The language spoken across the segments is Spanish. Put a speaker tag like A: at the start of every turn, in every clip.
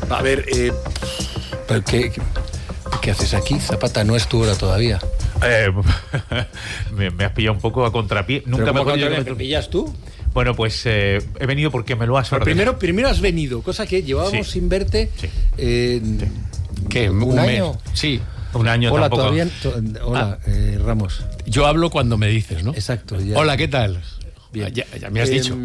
A: A ver,
B: ¿pero qué haces aquí, Zapata? No es tu hora todavía.
C: Me has pillado un poco a contrapié. Nunca
A: ¿Me pillas tú?
C: Bueno, pues he venido porque me lo has ordenado.
A: Primero has venido, cosa que llevábamos sin verte.
C: Sí.
B: ¿Qué? ¿Un año? Sí.
C: Un año
A: Hola,
C: tampoco.
A: Hola, Ramos.
B: Yo hablo cuando me dices, ¿no?
A: Exacto. Ya.
B: Hola, ¿qué tal?
A: Bien.
B: Ya me has dicho.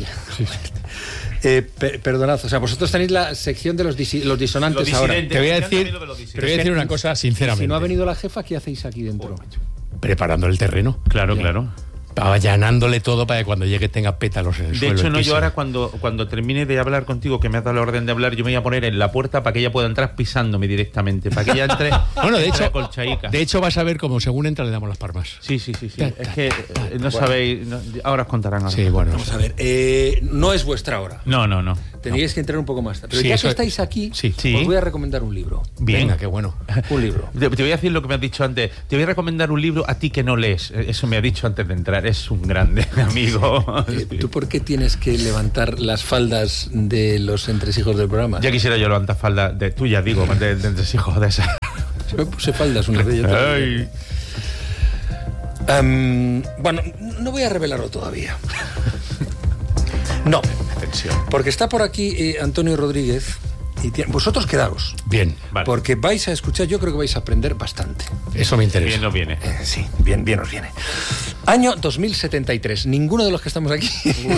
A: Perdonad, o sea, vosotros tenéis la sección de los disonantes ahora.
B: Te voy a decir una cosa sinceramente.
A: Si no ha venido la jefa, ¿qué hacéis aquí dentro?
B: Preparando el terreno.
C: Claro, claro.
B: Allanándole todo para que cuando llegue tenga pétalos en el suelo.
C: De hecho, no, yo ahora cuando termine de hablar contigo, que me has dado la orden de hablar, yo me voy a poner en la puerta para que ella pueda entrar pisándome directamente, para que ella entre.
B: Bueno,
C: de
B: hecho vas a ver cómo según entra le damos las palmas.
C: Sí. Es que no sabéis, ahora os contarán algo.
B: Sí, bueno.
A: Vamos a ver, no es vuestra hora.
C: No.
A: Teníais que entrar un poco más tarde. Pero
B: Sí,
A: ya
B: eso
A: que estáis aquí,
C: sí.
A: os voy a recomendar un libro.
C: Bien.
B: Venga, qué bueno.
A: Un libro.
C: Te voy a decir lo que me has dicho antes. Te voy a recomendar un libro a ti que no lees. Eso me ha dicho antes de entrar. Es un grande amigo.
A: ¿Tú por qué tienes que levantar las faldas de los entresijos del programa?
C: Ya quisiera yo levantar falda de tuya, digo, de entresijos de esa.
A: Yo me puse faldas una vez. Bueno, no voy a revelarlo todavía. No, porque está por aquí Antonio Rodríguez. Vosotros quedaos.
B: Bien.
C: Vale.
A: Porque vais a escuchar, yo creo que vais a aprender bastante.
B: Eso me interesa.
C: Bien nos viene.
A: Sí, bien os viene. Año 2073. Ninguno de los que estamos aquí.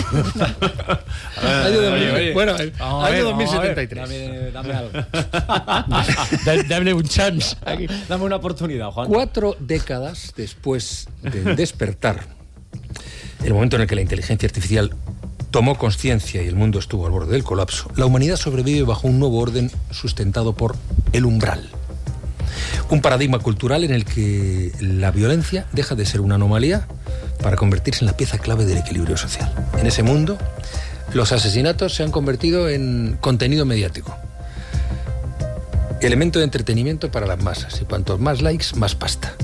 A: Año 2073.
D: Dame algo.
B: Dame un chance.
D: Dame una oportunidad, Juan.
A: 4 décadas después del despertar, el momento en el que la inteligencia artificial tomó conciencia y el mundo estuvo al borde del colapso, la humanidad sobrevive bajo un nuevo orden sustentado por el umbral. Un paradigma cultural en el que la violencia deja de ser una anomalía para convertirse en la pieza clave del equilibrio social. En ese mundo, los asesinatos se han convertido en contenido mediático. Elemento de entretenimiento para las masas. Y cuantos más likes, más pasta.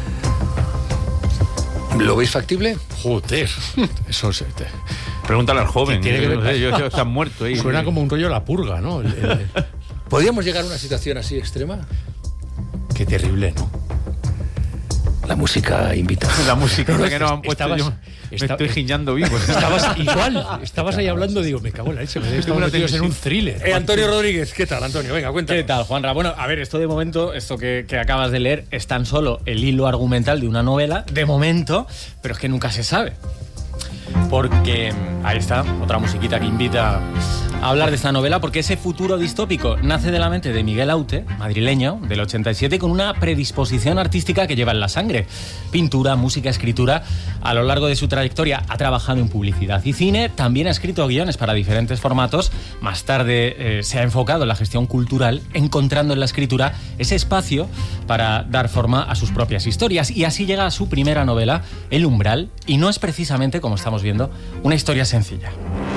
A: ¿Lo veis factible?
B: Joder. Eso se...
C: Pregúntale al joven.
B: Tiene que ver,
C: yo están muerto ahí.
B: Suena como un rollo La Purga, ¿no?
A: ¿Podríamos llegar a una situación así extrema?
B: Qué terrible, ¿no?
A: La música invita.
C: La música que nos han puesto.
B: Estabas,
C: me estoy giñando vivo.
B: Estabas ahí hablando, digo, me cago en la leche, estamos metidos en un thriller.
A: Antonio Rodríguez, ¿qué tal, Antonio? Venga, cuéntanos.
D: ¿Qué tal, Juanra? Bueno, a ver, esto de momento, esto que acabas de leer, es tan solo el hilo argumental de una novela, de momento, pero es que nunca se sabe. Porque ahí está, otra musiquita que invita a hablar de esta novela, porque ese futuro distópico nace de la mente de Miguel Aute, madrileño, del 87, con una predisposición artística que lleva en la sangre. Pintura, música, escritura. A lo largo de su trayectoria ha trabajado en publicidad y cine, también ha escrito guiones para diferentes formatos. Más tarde se ha enfocado en la gestión cultural, encontrando en la escritura ese espacio para dar forma a sus propias historias. Y así llega a su primera novela, El Umbral, y no es precisamente, como estamos viendo, una historia sencilla.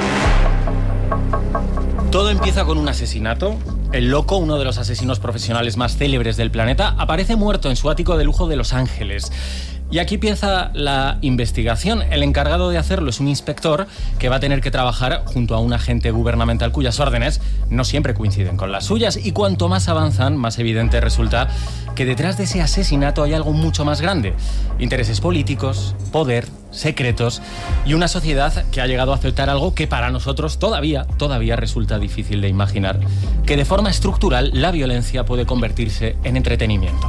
D: Todo empieza con un asesinato. El loco, uno de los asesinos profesionales más célebres del planeta, aparece muerto en su ático de lujo de Los Ángeles. Y aquí empieza la investigación. El encargado de hacerlo es un inspector que va a tener que trabajar junto a un agente gubernamental cuyas órdenes no siempre coinciden con las suyas. Y cuanto más avanzan, más evidente resulta que detrás de ese asesinato hay algo mucho más grande. Intereses políticos, poder, secretos y una sociedad que ha llegado a aceptar algo que para nosotros todavía resulta difícil de imaginar. Que de forma estructural la violencia puede convertirse en entretenimiento.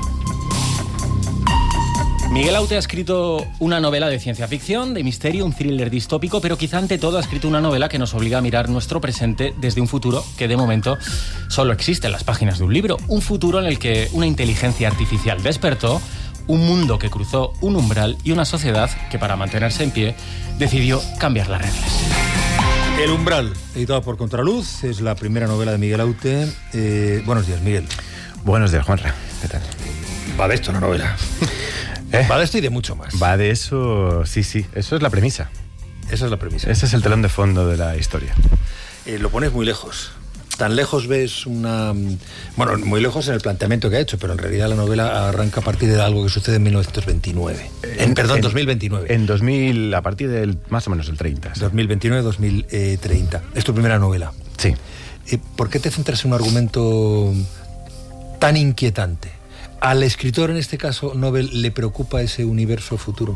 D: Miguel Aute ha escrito una novela de ciencia ficción, de misterio, un thriller distópico, pero quizá ante todo ha escrito una novela que nos obliga a mirar nuestro presente desde un futuro que de momento solo existe en las páginas de un libro. Un futuro en el que una inteligencia artificial despertó, un mundo que cruzó un umbral y una sociedad que para mantenerse en pie decidió cambiar las reglas.
A: El Umbral, editado por Contraluz, es la primera novela de Miguel Aute. Buenos días, Miguel.
E: Buenos días, Juanra. ¿Qué tal?
A: Va de esto una novela. Va de esto y de mucho más.
E: Va de eso, sí. Eso es la premisa.
A: Esa es la premisa.
E: Ese es el telón de fondo de la historia.
A: Lo pones muy lejos. Tan lejos ves una... Bueno, muy lejos en el planteamiento que ha hecho, pero en realidad la novela arranca a partir de algo que sucede en 1929. Perdón, 2029.
E: En 2000, a partir del más o menos el 30.
A: 2029-2030. Es tu primera novela.
E: Sí.
A: ¿por qué te centras en un argumento tan inquietante? ¿Al escritor, en este caso, Nobel, le preocupa ese universo futuro?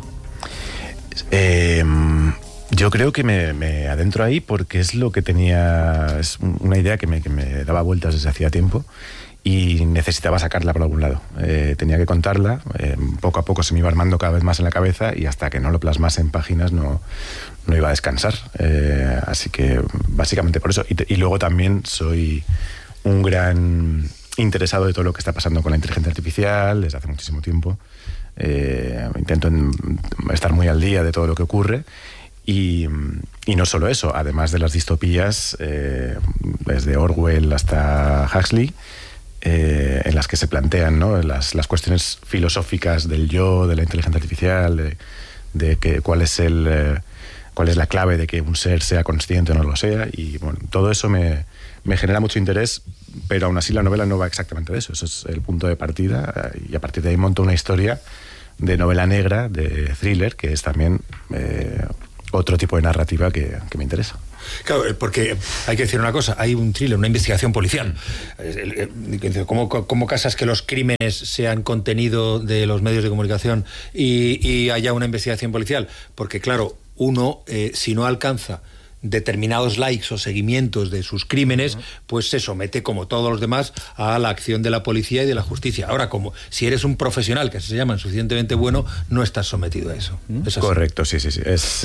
E: Yo creo que me adentro ahí porque es lo que tenía, es una idea que me daba vueltas desde hacía tiempo y necesitaba sacarla por algún lado. Tenía que contarla, poco a poco se me iba armando cada vez más en la cabeza y hasta que no lo plasmase en páginas no iba a descansar. Así que básicamente por eso. Y luego también soy un gran interesado de todo lo que está pasando con la inteligencia artificial desde hace muchísimo tiempo. Intento estar muy al día de todo lo que ocurre. Y no solo eso, además de las distopías, desde Orwell hasta Huxley, en las que se plantean, ¿no?, las cuestiones filosóficas del yo, de la inteligencia artificial, de que cuál es la clave de que un ser sea consciente o no lo sea. Y bueno, todo eso me genera mucho interés, pero aún así la novela no va exactamente de eso. Eso es el punto de partida y a partir de ahí monto una historia de novela negra, de thriller, que es también otro tipo de narrativa que me interesa.
A: Claro, porque hay que decir una cosa, hay un thriller, una investigación policial. ¿Cómo casas que los crímenes sean contenido de los medios de comunicación y haya una investigación policial? Porque claro, uno, si no alcanza determinados likes o seguimientos de sus crímenes, pues se somete, como todos los demás, a la acción de la policía y de la justicia. Ahora, como si eres un profesional, que se llaman suficientemente bueno, no estás sometido a eso. ¿Es así?
E: Correcto, sí. Es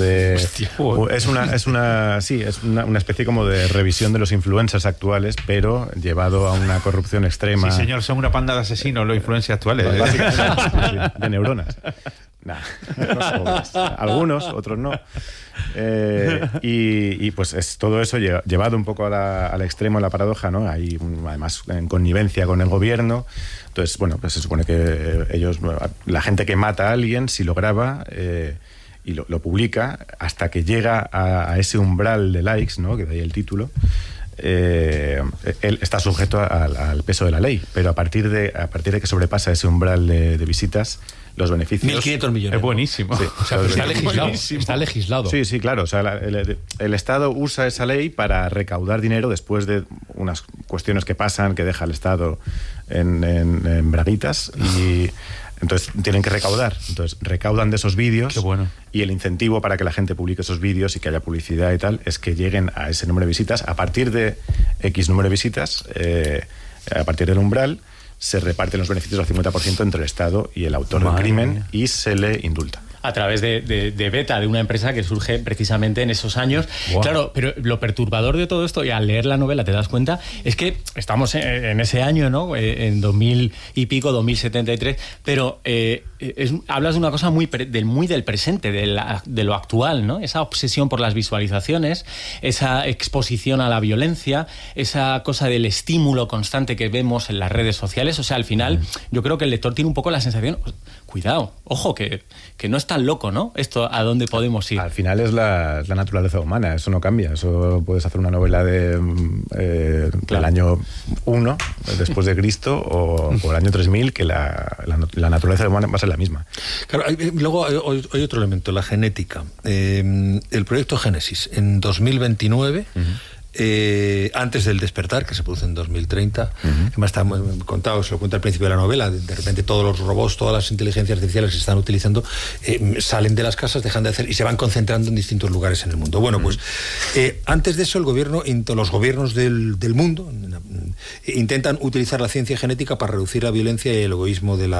E: una especie como de revisión de los influencers actuales, pero llevado a una corrupción extrema.
C: Sí, señor, son una panda de asesinos los influencers actuales.
E: Básicamente, de neuronas. Nah, algunos, otros no. Y pues es todo eso llevado un poco al extremo, a la paradoja, ¿no? Hay además en connivencia con el gobierno. Entonces, bueno, pues se supone que la gente que mata a alguien, si lo graba y lo publica, hasta que llega a ese umbral de likes, ¿no?, que de ahí el título, él está sujeto al peso de la ley, pero a partir de que sobrepasa ese umbral de visitas, los beneficios...
A: 1.500 millones.
C: Es buenísimo.
A: Sí, o sea, está legislado.
E: Sí, claro. O sea, el Estado usa esa ley para recaudar dinero después de unas cuestiones que pasan, que deja el Estado en braguitas, y entonces tienen que recaudar. Entonces recaudan de esos vídeos.
C: Qué bueno.
E: Y el incentivo para que la gente publique esos vídeos y que haya publicidad y tal es que lleguen a ese número de visitas. A partir de X número de visitas, a partir del umbral, se reparten los beneficios al 50% entre el Estado y el autor del crimen y se le indulta.
D: A través de Beta, de una empresa que surge precisamente en esos años. Wow. Claro, pero lo perturbador de todo esto, y al leer la novela te das cuenta, es que estamos en ese año, ¿no?, en 2000 y pico, 2073, pero hablas de una cosa muy del presente, de lo actual, ¿no? Esa obsesión por las visualizaciones, esa exposición a la violencia, esa cosa del estímulo constante que vemos en las redes sociales. O sea, al final, yo creo que el lector tiene un poco la sensación, cuidado, ojo, que no es tan loco, ¿no? Esto, ¿a dónde podemos ir?
E: Al final es la naturaleza humana, eso no cambia. Eso puedes hacer una novela del año 1, después de Cristo, o el año 3000, que la naturaleza humana va a ser la misma.
A: Claro, luego hay otro elemento, la genética. El proyecto Génesis, en 2029... antes del despertar, que se produce en 2030, además está contado, se lo cuenta al principio de la novela, de repente todos los robots, todas las inteligencias artificiales que se están utilizando salen de las casas, dejan de hacer y se van concentrando en distintos lugares en el mundo. Bueno, pues antes de eso los gobiernos del mundo intentan utilizar la ciencia genética para reducir la violencia y el egoísmo de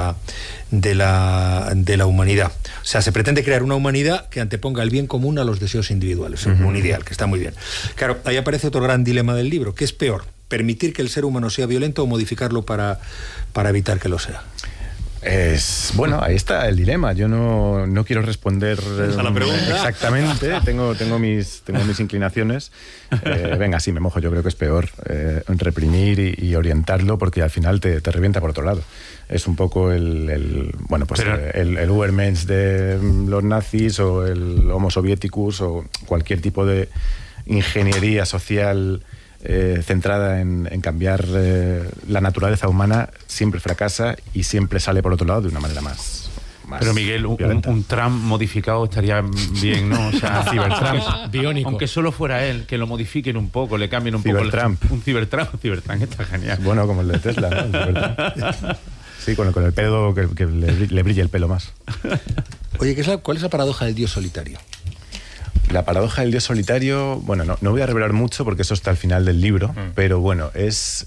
A: la humanidad. O sea, se pretende crear una humanidad que anteponga el bien común a los deseos individuales, un ideal que está muy bien. Claro, ahí aparece otro gran dilema del libro. ¿Qué es peor? ¿Permitir que el ser humano sea violento o modificarlo para evitar que lo sea?
E: Bueno, ahí está el dilema. Yo no quiero responder
A: a la pregunta
E: exactamente. tengo mis inclinaciones. Venga, sí, me mojo. Yo creo que es peor reprimir y orientarlo, porque al final te revienta por otro lado. Es un poco el Übermensch de los nazis, o el Homo Sovieticus, o cualquier tipo de ingeniería social centrada en cambiar la naturaleza humana, siempre fracasa y siempre sale por otro lado de una manera más más
C: Pero Miguel, un Trump modificado estaría bien, ¿no? O sea,
D: Cybertrump biónico.
C: Aunque solo fuera él, que lo modifiquen un poco, le cambien un
E: Cybertrump.
C: poco. Un Cybertrump está genial.
E: Bueno, como el de Tesla, ¿no? El Cybertrump. Sí, con el pelo, que le brille el pelo más.
A: Oye, ¿cuál es la paradoja del dios solitario?
E: La paradoja del dios solitario, bueno, no voy a revelar mucho porque eso está al final del libro, pero bueno, es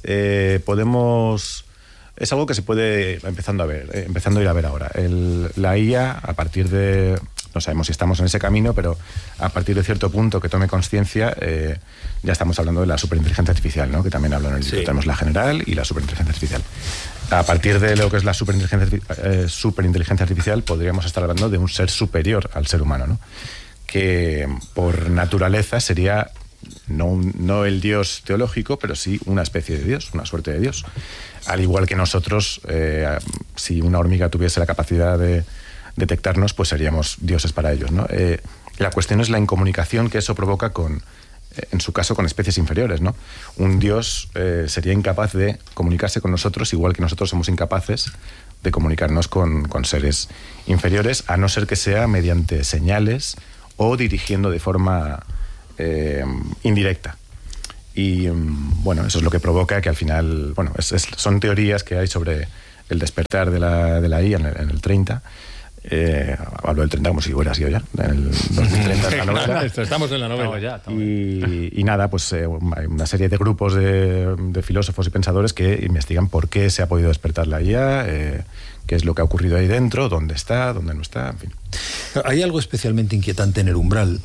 E: algo que se puede empezando a ir a ver ahora. La IA, a partir de, no sabemos si estamos en ese camino, pero a partir de cierto punto que tome conciencia, ya estamos hablando de la superinteligencia artificial, ¿no? Que también hablo en el libro. Tenemos la general y la superinteligencia artificial. A partir de lo que es la superinteligencia artificial, podríamos estar hablando de un ser superior al ser humano, ¿no? Que por naturaleza sería no el dios teológico, pero sí una especie de dios, una suerte de dios. Al igual que nosotros, si una hormiga tuviese la capacidad de detectarnos, pues seríamos dioses para ellos, ¿no? La cuestión es la incomunicación que eso provoca en su caso, con especies inferiores, ¿no? Un dios sería incapaz de comunicarse con nosotros, igual que nosotros somos incapaces de comunicarnos con seres inferiores, a no ser que sea mediante señales o dirigiendo de forma indirecta. Y bueno, eso es lo que provoca que al final, bueno, son teorías que hay sobre el despertar de la IA en el 30. Hablo del 30 como si hubiera sido ya, en el 2030 en la novela.
A: Estamos en la novela.
E: Y nada, pues hay una serie de grupos de filósofos y pensadores que investigan por qué se ha podido despertar la IA, qué es lo que ha ocurrido ahí dentro, dónde está, dónde no está, en fin.
A: Hay algo especialmente inquietante en el umbral,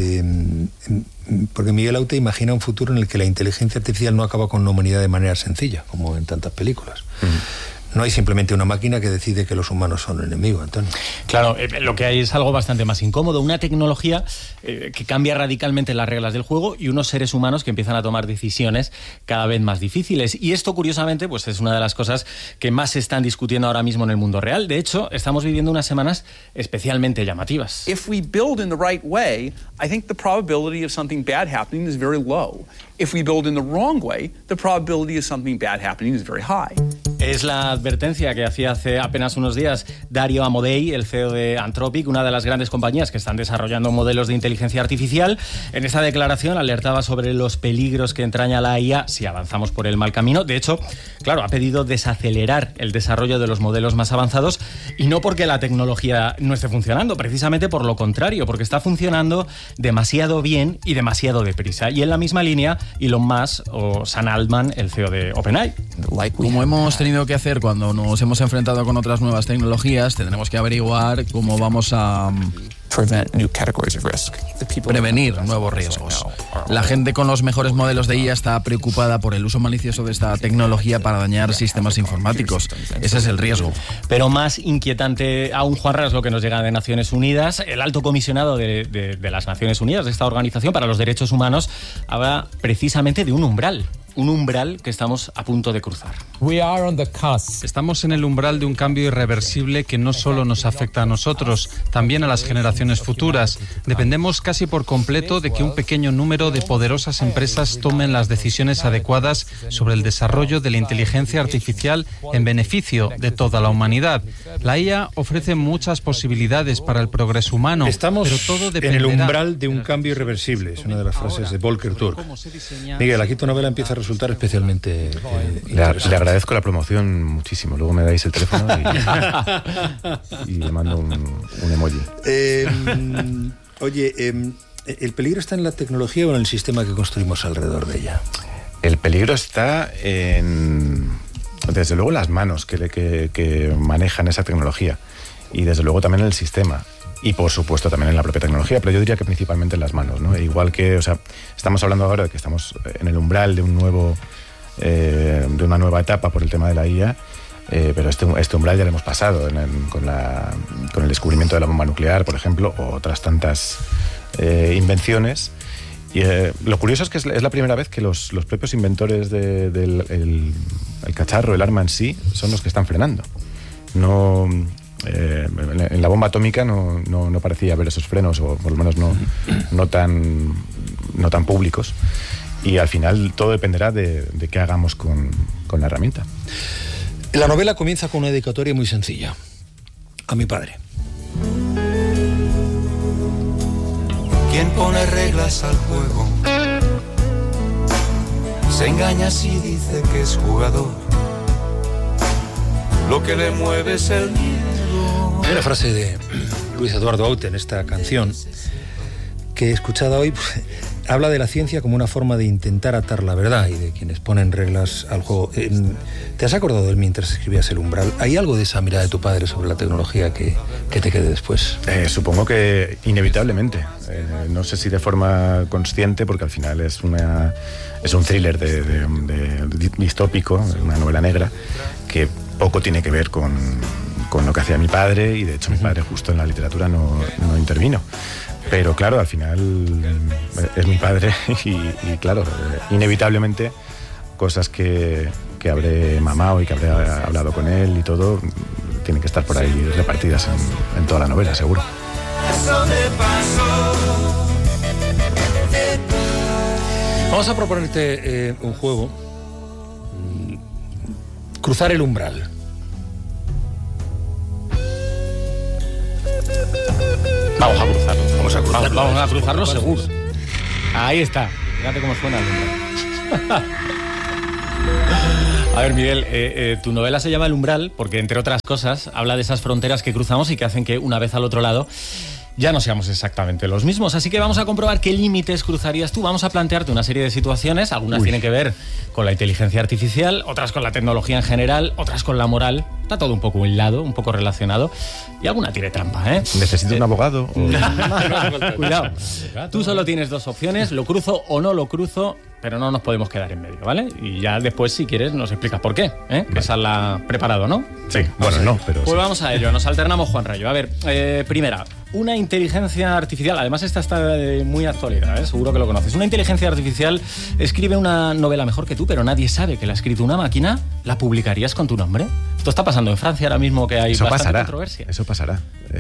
A: porque Miguel Aute imagina un futuro en el que la inteligencia artificial no acaba con la humanidad de manera sencilla, como en tantas películas. No hay simplemente una máquina que decide que los humanos son enemigos, Antonio.
D: Claro, lo que hay es algo bastante más incómodo, una tecnología que cambia radicalmente las reglas del juego y unos seres humanos que empiezan a tomar decisiones cada vez más difíciles. Y esto, curiosamente, pues es una de las cosas que más se están discutiendo ahora mismo en el mundo real. De hecho, estamos viviendo unas semanas especialmente llamativas.
F: If we build in the right way, I think the probability of something bad happening is very low. If we build in the wrong way, the probability of something bad happening is very high.
D: Es la advertencia que hacía hace apenas unos días Dario Amodei, el CEO de Anthropic, una de las grandes compañías que están desarrollando modelos de inteligencia artificial. En esta declaración alertaba sobre los peligros que entraña la IA si avanzamos por el mal camino. De hecho, claro, ha pedido desacelerar el desarrollo de los modelos más avanzados, y no porque la tecnología no esté funcionando, precisamente por lo contrario, porque está funcionando demasiado bien y demasiado deprisa. Y en la misma línea, Elon Musk o Sam Altman, el CEO de OpenAI.
G: Como hemos tenido que hacer cuando nos hemos enfrentado con otras nuevas tecnologías, tendremos que averiguar cómo vamos a prevenir nuevos riesgos. La gente con los mejores modelos de IA está preocupada por el uso malicioso de esta tecnología para dañar sistemas informáticos. Ese es el riesgo.
D: Pero más inquietante aún, Juanra, es lo que nos llega de Naciones Unidas. El alto comisionado de las Naciones Unidas, de esta organización para los derechos humanos, habla precisamente de un umbral que estamos a punto de cruzar.
H: Estamos en el umbral de un cambio irreversible que no solo nos afecta a nosotros, también a las generaciones futuras. Dependemos casi por completo de que un pequeño número de poderosas empresas tomen las decisiones adecuadas sobre el desarrollo de la inteligencia artificial en beneficio de toda la humanidad. La IA ofrece muchas posibilidades para el progreso humano,
A: Estamos
H: pero todo
A: en el umbral de un cambio irreversible, es una de las frases de Volker Turk. Miguel, aquí tu novela empieza a resultar especialmente
E: le agradezco la promoción muchísimo. Luego me dais el teléfono y le mando un emoji.
A: Oye, ¿el peligro está en la tecnología o en el sistema que construimos alrededor de ella?
E: El peligro está desde luego, las manos que manejan esa tecnología, y desde luego también en el sistema. Y por supuesto también en la propia tecnología, pero yo diría que principalmente en las manos, ¿no? Igual que, o sea, estamos hablando ahora de que estamos en el umbral de de una nueva etapa por el tema de la IA, pero este umbral ya lo hemos pasado con el descubrimiento de la bomba nuclear, por ejemplo, o otras tantas invenciones. Y lo curioso es que es la primera vez que los propios inventores del cacharro, el arma en sí, son los que están frenando. No... en la bomba atómica no parecía haber esos frenos, o por lo menos no tan públicos, y al final todo dependerá de qué hagamos con la herramienta.
A: La novela comienza con una dedicatoria muy sencilla: a mi padre.
I: quien pone reglas al juego se engaña si dice que es jugador. Lo que le mueve es el miedo.
A: Hay una frase de Luis Eduardo Aute en esta canción que he escuchado hoy. Habla de la ciencia como una forma de intentar atar la verdad y de quienes ponen reglas al juego. ¿Te has acordado de él mientras escribías El Umbral? ¿Hay algo de esa mirada de tu padre sobre la tecnología que te quede después?
E: Supongo que inevitablemente. No sé si de forma consciente, porque al final es un thriller distópico, una novela negra, que poco tiene que ver con lo que hacía mi padre, y de hecho mi padre justo en la literatura no intervino. Pero claro, al final es mi padre y claro, inevitablemente cosas que habré mamado y que habré hablado con él y todo, tienen que estar por ahí repartidas en toda la novela, seguro.
A: Vamos a proponerte un juego. Cruzar el umbral.
D: Vamos a cruzarlo.
A: Vamos a cruzarlo
D: seguro. Ahí está. Fíjate cómo suena el umbral. A ver, Miguel, tu novela se llama El Umbral porque, entre otras cosas, habla de esas fronteras que cruzamos y que hacen que, una vez al otro lado, ya no seamos exactamente los mismos. Así que vamos a comprobar qué límites cruzarías tú. Vamos a plantearte una serie de situaciones. Algunas tienen que ver con la inteligencia artificial, otras con la tecnología en general, otras con la moral. Está todo un poco hilado, un poco relacionado. Y alguna tiene trampa, ¿eh?
E: ¿Necesito un abogado?
D: Cuidado. Tú solo tienes dos opciones. Lo cruzo o no lo cruzo, pero no nos podemos quedar en medio, ¿vale? Y ya después, si quieres, nos explicas por qué, ¿eh? Que esa la preparado, ¿no?
E: Sí, bueno, no, pero
D: pues
E: sí.
D: Vamos a ello, nos alternamos, Juan Rayo. A ver, primera, una inteligencia artificial, además esta está de muy actualidad, ¿eh? Seguro que lo conoces. Una inteligencia artificial escribe una novela mejor que tú, pero nadie sabe que la ha escrito una máquina. ¿La publicarías con tu nombre? Esto está pasando en Francia ahora mismo, que hay bastante controversia.
E: Eso pasará.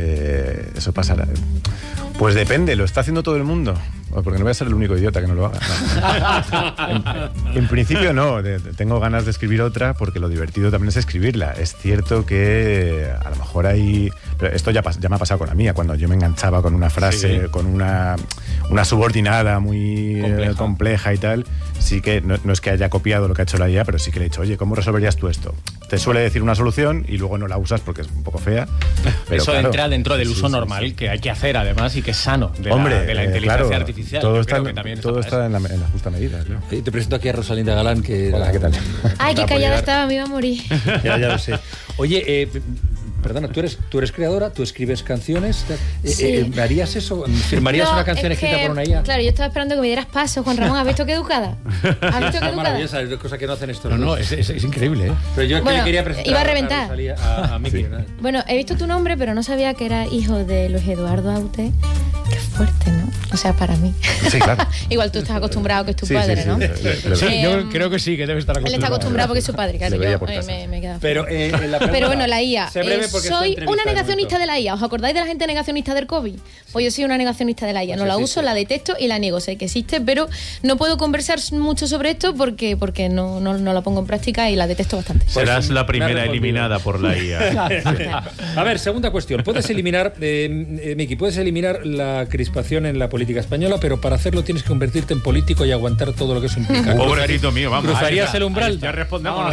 E: Pues depende, ¿lo está haciendo todo el mundo? Porque no voy a ser el único idiota que no lo haga. En principio no, tengo ganas de escribir otra porque lo divertido también es escribirla. Es cierto que a lo mejor hay... Pero esto ya me ha pasado con la mía, cuando yo me enganchaba con una frase, con una subordinada muy compleja y tal. Sí que no es que haya copiado lo que ha hecho la IA, pero sí que le he dicho, oye, ¿cómo resolverías tú esto? Te suele decir una solución y luego no la usas porque es un poco fea. Pero
D: eso entra dentro del uso normal que hay que hacer, además, y que es sano de la inteligencia artificial.
E: Todo está en la justa medida. Claro.
A: Te presento aquí a Rosalinda Galán, que...
E: Hola, ¿qué tal?
J: Ay, qué callada estaba, me iba a morir.
A: Ya lo sé. Oye, perdona, tú eres creadora, tú escribes canciones.
J: Sí.
A: ¿Harías eso? ¿Firmarías una canción escrita por una IA?
J: Claro, yo estaba esperando que me dieras paso, Juan Ramón. ¿Has visto qué educada? ¿Has visto qué educada?
A: Maravillosa, es cosa que no hacen estos.
B: No, es increíble, ¿eh?
A: Pero yo le quería presentar
J: iba a reventar.
A: a Miki.
J: Bueno, he visto tu nombre, pero no sabía que era hijo de Luis Eduardo Aute. Qué fuerte, ¿no? O sea, para mí.
E: Sí, claro.
J: Igual tú estás acostumbrado, que es tu padre, ¿no?
B: Sí, yo creo que sí, que debe estar acostumbrado.
J: Él está acostumbrado porque es su padre, claro. Me he quedado.
A: Pero
J: bueno, la IA. Soy una negacionista de la IA. ¿Os acordáis de la gente negacionista del COVID? Pues yo soy una negacionista de la IA. No la uso, la detesto y la niego. Sé que existe, pero no puedo conversar mucho sobre esto porque no la pongo en práctica y la detesto bastante.
C: Serás la primera eliminada por la IA.
A: A ver, segunda cuestión. Puedes eliminar, Miki, la crispación en la política española, pero para hacerlo tienes que convertirte en político y aguantar todo lo que eso implica.
C: Pobrecito mío, vamos.
A: ¿Cruzarías el umbral?
C: Ya respondemos.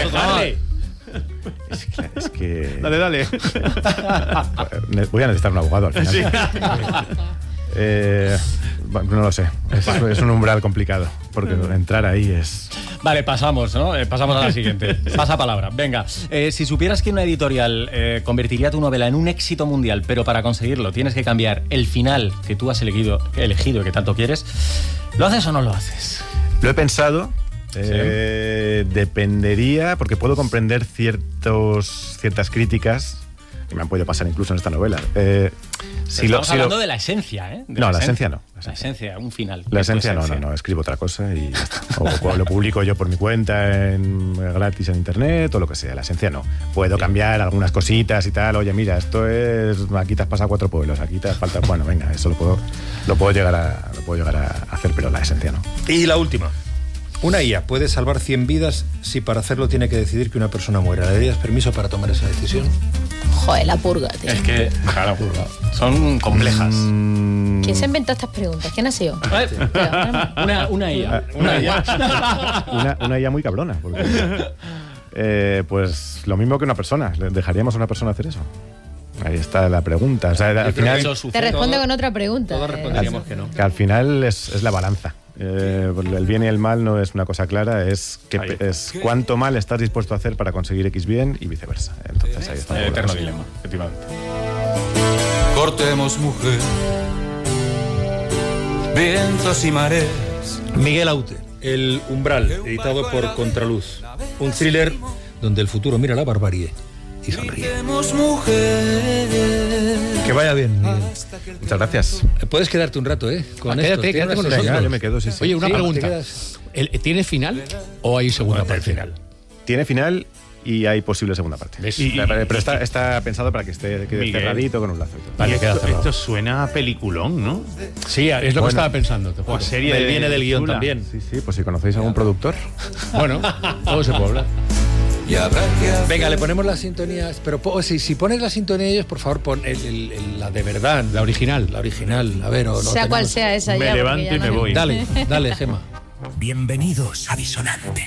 E: Es que...
C: Dale.
E: Voy a necesitar un abogado al final. Sí. No lo sé. Es un umbral complicado, porque entrar ahí es...
D: Vale, pasamos, ¿no? Pasamos a la siguiente. Pasa palabra. Venga, si supieras que una editorial convertiría tu novela en un éxito mundial, pero para conseguirlo tienes que cambiar el final que tú has elegido y que tanto quieres, ¿lo haces o no lo haces?
E: Lo he pensado. Dependería, porque puedo comprender ciertas críticas que me han podido pasar incluso en esta novela.
D: Estamos hablando de la esencia, ¿eh?
E: La esencia no.
D: La esencia, un final.
E: La esencia no, escribo otra cosa y ya está. O lo publico yo por mi cuenta gratis en internet o lo que sea. La esencia no. Puedo cambiar algunas cositas y tal. Oye, mira, esto es... Aquí te has pasado 4 pueblos, aquí te falta... Bueno, venga, eso lo puedo llegar a hacer, pero la esencia no.
A: Y la última. Una IA puede salvar 100 vidas si para hacerlo tiene que decidir que una persona muera. ¿Le darías permiso para tomar esa decisión?
J: Joder, la purga, tío.
D: Es que, claro, son complejas.
J: ¿Quién se inventó estas preguntas? ¿Quién ha sido?
D: Una IA.
E: Una IA muy cabrona. Porque, pues lo mismo que una persona. ¿Dejaríamos a una persona hacer eso? Ahí está la pregunta. O sea, al final,
J: te responde con otra pregunta.
D: Todos responderíamos que no.
E: Que al final es la balanza. El bien y el mal no es una cosa clara, es cuánto mal estás dispuesto a hacer para conseguir X bien y viceversa. Entonces ahí está.
D: El eterno dilema, efectivamente.
I: Cortemos, mujer, vientos y mareas.
A: Miguel Aute, El Umbral, editado por Contraluz. Un thriller donde el futuro mira la barbarie y sonríe. Que vaya bien, Miguel.
E: Muchas gracias.
A: Puedes quedarte un rato, con esto.
B: Quédate con nosotros.
E: Yo me quedo, sí.
B: Oye, una pregunta. ¿Tiene final o hay segunda parte?
E: Final. Tiene final y hay posible segunda parte. Pero está pensado para que quede cerradito con un lazo y todo.
C: Vale, esto suena a peliculón, ¿no?
B: Sí, es lo que estaba pensando.
C: O a serie
A: viene del guión también.
E: Sí, pues si conocéis a algún productor.
B: Bueno, todo se puede hablar.
A: Venga, le ponemos las sintonías, pero si pones la sintonía de ellos, por favor, pon la de verdad.
B: La original.
A: La original, a ver, o no.
J: Sea cual sea esa.
C: Me levanto y me voy.
A: Dale, Gemma.
K: Bienvenidos a Disonante.